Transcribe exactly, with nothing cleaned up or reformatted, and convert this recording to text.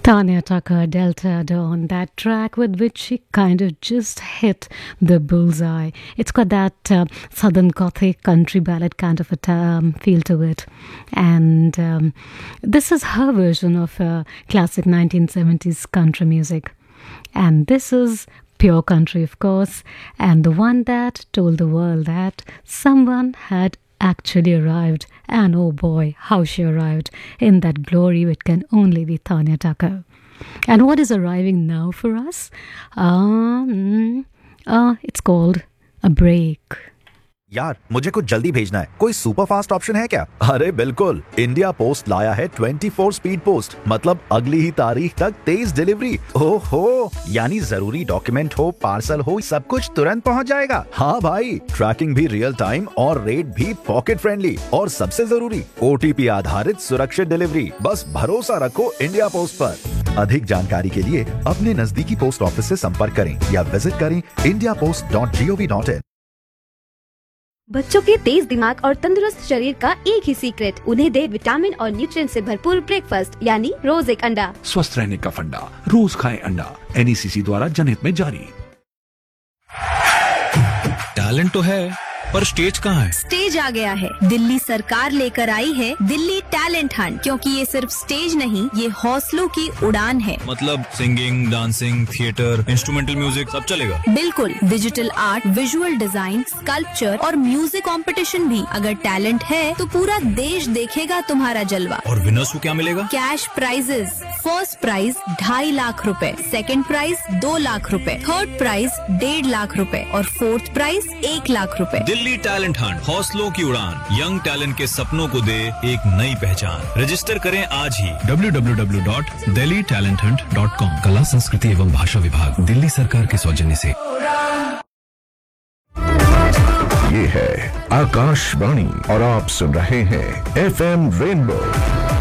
Tanya Tucker, Delta Dawn, that track with which she kind of just hit the bullseye. It's got that uh, southern gothic country ballad kind of a t- um, feel to it. And um, this is her version of uh, classic nineteen seventies country music. And this is pure country, of course, and the one that told the world that someone had actually arrived, and oh boy, how she arrived in that glory which can only be Tanya Tucker. And what is arriving now for us? Um, uh, it's called a break. यार मुझे कुछ जल्दी भेजना है, कोई super fast option है क्या? अरे बिल्कुल, इंडिया पोस्ट लाया है चौबीस स्पीड पोस्ट, मतलब अगली ही तारीख तक तेज डिलीवरी। ओहो, यानी जरूरी डॉक्यूमेंट हो, पार्सल हो, सब कुछ तुरंत पहुंच जाएगा। हाँ भाई, ट्रैकिंग भी रियल टाइम और रेट भी पॉकेट फ्रेंडली, और सबसे जरूरी ओटीपी आधारित सुरक्षित डिलीवरी। बस भरोसा रखो इंडिया पोस्ट पर। अधिक जानकारी के लिए अपने नजदीकी पोस्ट ऑफिस से संपर्क करें या विजिट करें India post dot G O V dot in. बच्चों के तेज दिमाग और तंदुरुस्त शरीर का एक ही सीक्रेट, उन्हें दे विटामिन और न्यूट्रिएंट से भरपूर ब्रेकफास्ट, यानी रोज एक अंडा। स्वस्थ रहने का फंडा, रोज खाएं अंडा। एन ई सी सी द्वारा जनहित में जारी। टैलेंट तो है, पर स्टेज कहाँ है? स्टेज आ गया है। दिल्ली सरकार लेकर आई है दिल्ली टैलेंट हंट, क्योंकि ये सिर्फ स्टेज नहीं, ये हौसलों की उड़ान है। मतलब singing, dancing, theatre, instrumental music सब चलेगा? बिल्कुल, digital art, visual design, sculpture और म्यूजिक कंपटीशन भी। अगर टैलेंट है तो पूरा देश देखेगा तुम्हारा जलवा। और विनर्स को क्या मिलेगा? Cash prices. फर्स्ट प्राइज ढाई लाख रुपए, सेकंड प्राइज दो लाख रुपए, थर्ड प्राइज डेढ़ लाख रुपए और फोर्थ प्राइज एक लाख रुपए। दिल्ली टैलेंट हंट, हौसलों की उड़ान, यंग टैलेंट के सपनों को दे एक नई पहचान। रजिस्टर करें आज ही W W W dot Delhi talent Hunt dot com. कला, संस्कृति एवं भाषा विभाग, दिल्ली सरकार के सौजन्य से। ये है आकाशवाणी और आप सुन रहे हैं एफ एम रेनबो